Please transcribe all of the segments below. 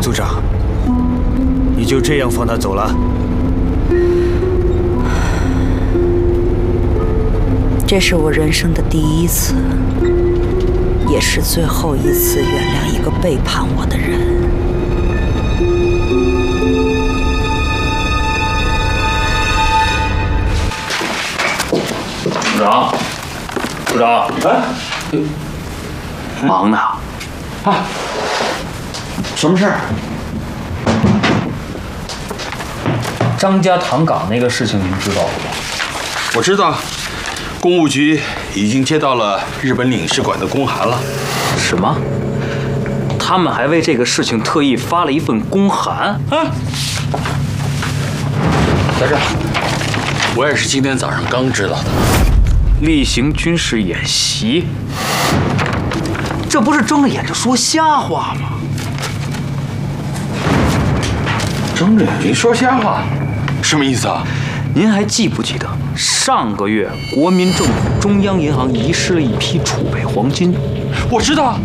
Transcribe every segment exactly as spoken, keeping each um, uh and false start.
组长，你就这样放他走了？ 这是我人生的第一次，也是最后一次原谅一个背叛我的人。 组长，组长，哎，忙呢？ 啊，什么事儿？ 张家塘港那个事情您知道吗？ 我知道，公务局已经接到了日本领事馆的公函了。 什么？他们还为这个事情特意发了一份公函？ 啊，在这儿，我也是今天早上刚知道的。 例行军事演习，这不是睁着眼睛说瞎话吗？ 睁着眼睛说瞎话，什么意思啊？ 您还记不记得上个月国民政府中央银行遗失了一批储备黄金？ 我知道。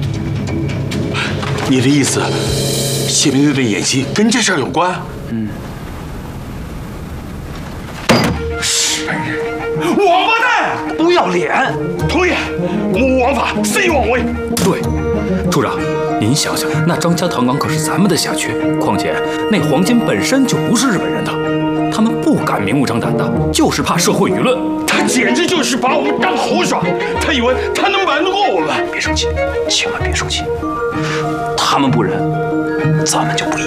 你的意思，宪兵队的演习跟这事儿有关？ 嗯。 王八蛋！ 不要脸！ 同意，勿枉法，肆意妄为。 对，处长，您想想，那张家塘港可是咱们的辖区，况且那黄金本身就不是日本人的，他们不敢明目张胆的，就是怕社会舆论。 他简直就是把我们当猴耍，他以为他能瞒得过我们？ 别生气，千万别生气，他们不仁，咱们就不义。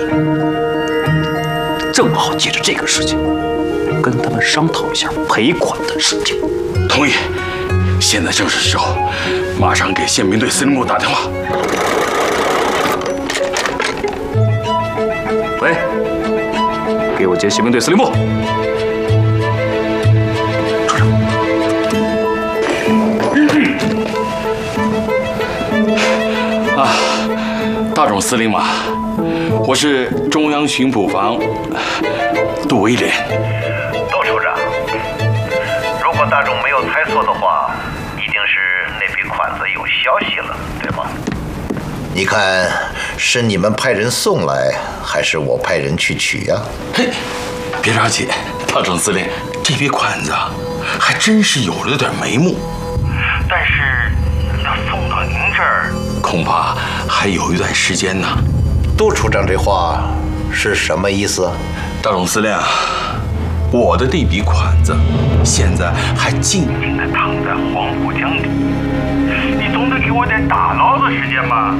正好借着这个事情，跟他们商讨一下赔款的事情。 同意，现在正是时候，马上给宪兵队司令部打电话。 喂，给我接宪兵队司令部。处长。 啊，大总司令嘛，我是中央巡捕房杜威廉。 杜处长，如果大众没有猜错的话，一定是那笔款子有消息了，对吗？ 你看，是你们派人送来，还是我派人去取呀？ 嘿，别着急，大总司令，这笔款子还真是有了点眉目。 但是要送到您这儿， 恐怕还有一段时间呢。 杜处长这话是什么意思？ 大总司令，我的这笔款子现在还静静地躺在黄浦江里，你总得给我点打捞的时间吧？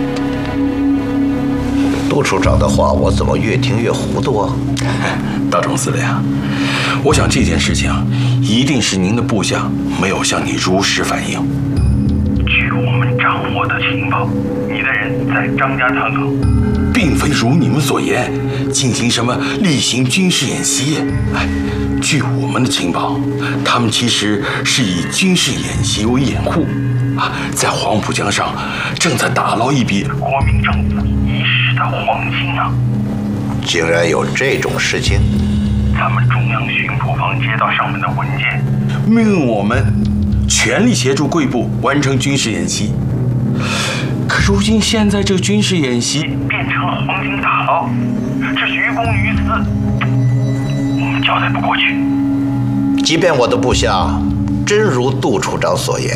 杜处长的话，我怎么越听越糊涂啊？ 大总司令，我想这件事情一定是您的部下没有向你如实反映。 据我们掌握的情报，你的人在张家塘港， 并非如你们所言进行什么例行军事演习。哎，据我们的情报，他们其实是以军事演习为掩护，啊，在黄浦江上正在打捞一笔国民政府遗失的黄金啊！ 竟然有这种事情！ 咱们中央巡捕房接到上面的文件， 命令我们全力协助贵部完成军事演习。可如今现在这个军事演习变成了黄金打捞，这于公于私，我们交代不过去。 即便我的部下真如杜处长所言，